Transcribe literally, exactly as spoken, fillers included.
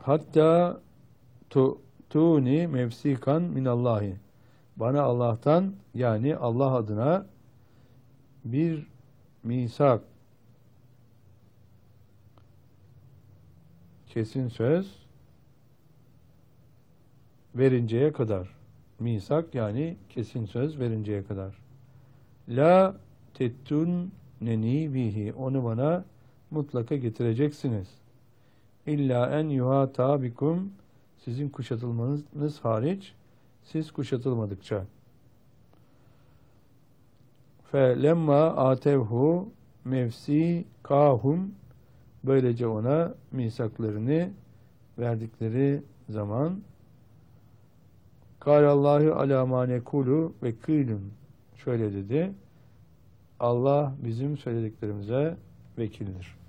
Hatta tu'tuni mevsikan minallahi. Bana Allah'tan, yani Allah adına bir misak, kesin söz verinceye kadar. Misak yani kesin söz verinceye kadar. La tettun-neni bihi. Onu bana mutlaka getireceksiniz. İlla en yuhata bikum. Sizin kuşatılmanız hariç, siz kuşatılmadıkça. Fe lemma atevhu mevsikahum. Böylece ona misaklarını verdikleri zaman Kâlallahu alâ mâ nekulu vekîlun. Şöyle dedi: Allah bizim söylediklerimize vekildir.